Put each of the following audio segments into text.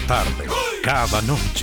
tarde, cada noche.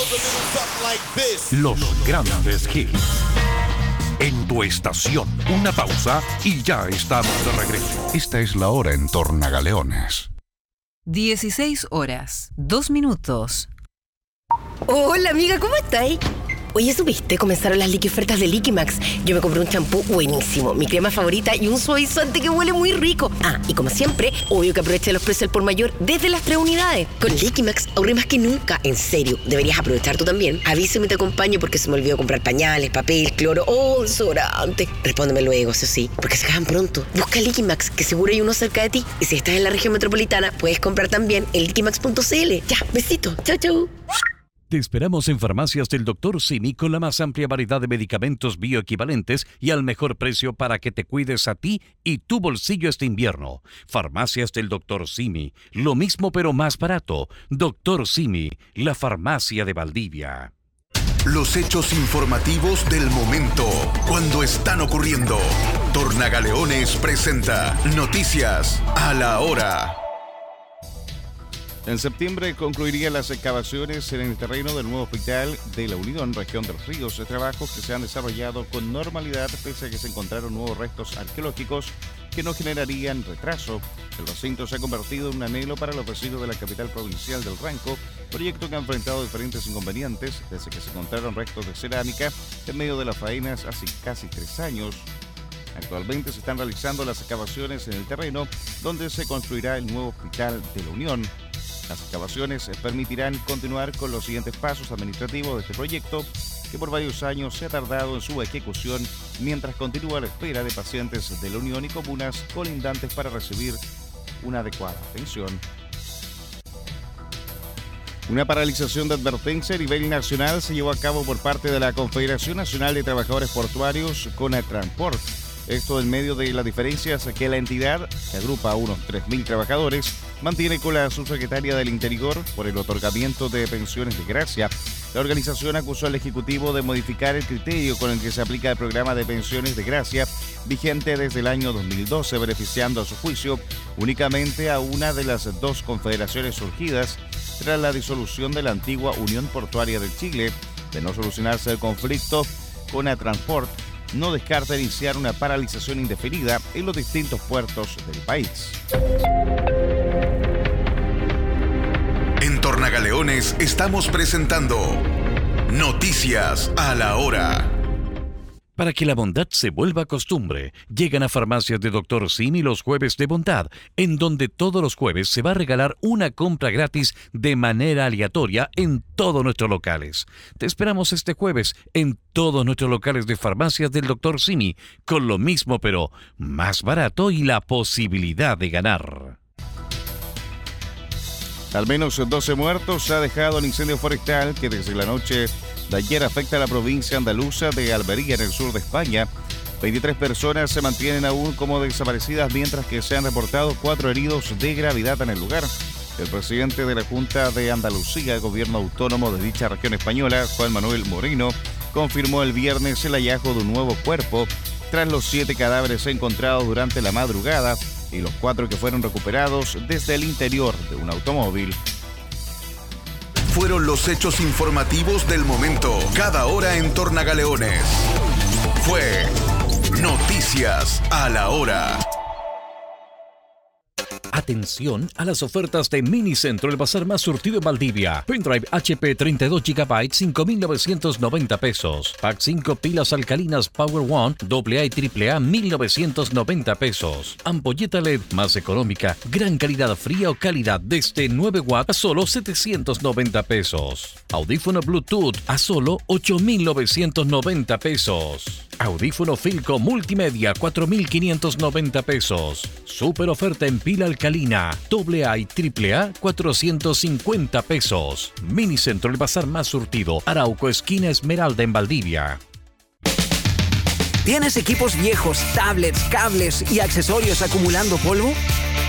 Los grandes hits. En tu estación, una pausa y ya estamos de regreso. Esta es la hora en Tornagaleones. 16 horas, 2 minutos. Hola amiga, ¿cómo estáis? Oye, ¿supiste? Comenzaron las ofertas de Liquimax. Yo me compré un champú buenísimo, mi crema favorita y un suavizante que huele muy rico. Ah, y como siempre, obvio que aproveché los precios al por mayor desde las 3 unidades. Con Liquimax ahorré más que nunca. En serio, deberías aprovechar tú también. Avísame y te acompaño porque se me olvidó comprar pañales, papel, cloro o desodorante. Respóndeme luego, eso sí, porque se acaban pronto. Busca Liquimax, que seguro hay uno cerca de ti. Y si estás en la región metropolitana, puedes comprar también en liquimax.cl. Ya, besito. Chau, chau. Te esperamos en Farmacias del Dr. Simi con la más amplia variedad de medicamentos bioequivalentes y al mejor precio para que te cuides a ti y tu bolsillo este invierno. Farmacias del Dr. Simi, lo mismo pero más barato. Dr. Simi, la farmacia de Valdivia. Los hechos informativos del momento, cuando están ocurriendo. Tornagaleones presenta Noticias a la Hora. En septiembre concluirían las excavaciones en el terreno del nuevo hospital de La Unión, región de los Ríos, trabajos que se han desarrollado con normalidad pese a que se encontraron nuevos restos arqueológicos que no generarían retraso. El recinto se ha convertido en un anhelo para los vecinos de la capital provincial del Ranco, proyecto que ha enfrentado diferentes inconvenientes desde que se encontraron restos de cerámica en medio de las faenas hace casi 3 años. Actualmente se están realizando las excavaciones en el terreno donde se construirá el nuevo hospital de La Unión. Las excavaciones permitirán continuar con los siguientes pasos administrativos de este proyecto, que por varios años se ha tardado en su ejecución, mientras continúa la espera de pacientes de La Unión y comunas colindantes para recibir una adecuada atención. Una paralización de advertencia a nivel nacional se llevó a cabo por parte de la Confederación Nacional de Trabajadores Portuarios, CONATRANSPORT. Esto en medio de las diferencias que la entidad, que agrupa a unos 3.000 trabajadores, mantiene con la subsecretaria del Interior por el otorgamiento de pensiones de gracia. La organización acusó al Ejecutivo de modificar el criterio con el que se aplica el programa de pensiones de gracia vigente desde el año 2012, beneficiando a su juicio únicamente a una de las 2 confederaciones surgidas tras la disolución de la antigua Unión Portuaria de Chile. De no solucionarse el conflicto, CONATRANSPORT no descarta iniciar una paralización indefinida en los distintos puertos del país. En Tornagaleones estamos presentando Noticias a la Hora. Para que la bondad se vuelva costumbre, llegan a Farmacias de Dr. Simi los jueves de bondad, en donde todos los jueves se va a regalar una compra gratis de manera aleatoria en todos nuestros locales. Te esperamos este jueves en todos nuestros locales de Farmacias del Dr. Simi, con lo mismo pero más barato y la posibilidad de ganar. Al menos 12 muertos ha dejado el incendio forestal que desde la noche de ayer afecta a la provincia andaluza de Almería, en el sur de España. 23 personas se mantienen aún como desaparecidas, mientras que se han reportado 4 heridos de gravedad en el lugar. El presidente de la Junta de Andalucía, el gobierno autónomo de dicha región española, Juan Manuel Moreno, confirmó el viernes el hallazgo de un nuevo cuerpo tras los 7 cadáveres encontrados durante la madrugada y los 4 que fueron recuperados desde el interior de un automóvil. Fueron los hechos informativos del momento, cada hora en Tornagaleones. Fue Noticias a la Hora. Atención a las ofertas de Minicentro, el bazar más surtido en Valdivia. Pendrive HP 32 GB, 5.990 pesos. Pack 5 pilas alcalinas Power One, AA y AAA, 1.990 pesos. Ampolleta LED más económica, gran calidad fría o calidad desde 9 watts a solo 790 pesos. Audífono Bluetooth a solo 8.990 pesos. Audífono Filco Multimedia, 4.590 pesos. Super oferta en pila alcalina, AA y AAA, 450 pesos. Minicentro, el bazar más surtido. Arauco, esquina Esmeralda en Valdivia. ¿Tienes equipos viejos, tablets, cables y accesorios acumulando polvo?